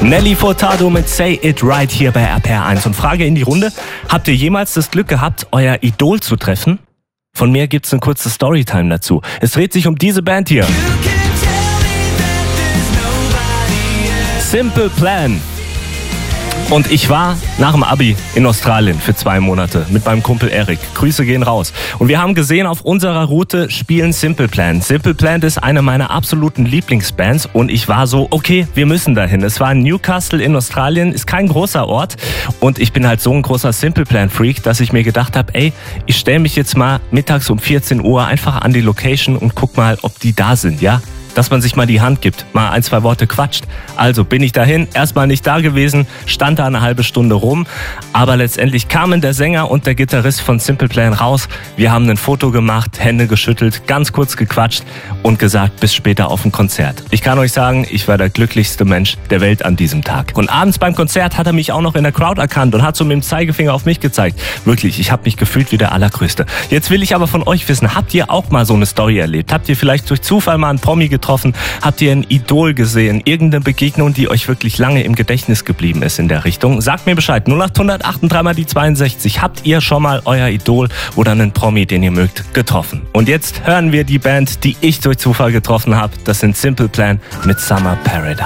Nelly Furtado mit Say It Right hier bei RPR 1. Und Frage in die Runde: Habt ihr jemals das Glück gehabt, euer Idol zu treffen? Von mir gibt's eine kurze Storytime dazu. Es dreht sich um diese Band hier. Simple Plan. Und ich war nach dem Abi in Australien für 2 Monate mit meinem Kumpel Erik. Grüße gehen raus. Und wir haben gesehen, auf unserer Route spielen Simple Plan. Simple Plan ist eine meiner absoluten Lieblingsbands und ich war so, okay, wir müssen dahin. Es war in Newcastle in Australien, ist kein großer Ort und ich bin halt so ein großer Simple Plan Freak, dass ich mir gedacht habe, ey, ich stelle mich jetzt mal mittags um 14 Uhr einfach an die Location und guck mal, ob die da sind, ja? Dass man sich mal die Hand gibt, mal 1, 2 Worte quatscht. Also bin ich dahin, erstmal nicht da gewesen, stand da eine halbe Stunde rum, aber letztendlich kamen der Sänger und der Gitarrist von Simple Plan raus. Wir haben ein Foto gemacht, Hände geschüttelt, ganz kurz gequatscht und gesagt, bis später auf dem Konzert. Ich kann euch sagen, ich war der glücklichste Mensch der Welt an diesem Tag. Und abends beim Konzert hat er mich auch noch in der Crowd erkannt und hat so mit dem Zeigefinger auf mich gezeigt. Wirklich, ich habe mich gefühlt wie der Allergrößte. Jetzt will ich aber von euch wissen, habt ihr auch mal so eine Story erlebt? Habt ihr vielleicht durch Zufall mal einen Promi getroffen? Habt ihr ein Idol gesehen? Irgendeine Begegnung, die euch wirklich lange im Gedächtnis geblieben ist in der Richtung? Sagt mir Bescheid. 0800 3 mal die 62. Habt ihr schon mal euer Idol oder einen Promi, den ihr mögt, getroffen? Und jetzt hören wir die Band, die ich durch Zufall getroffen habe. Das sind Simple Plan mit Summer Paradise.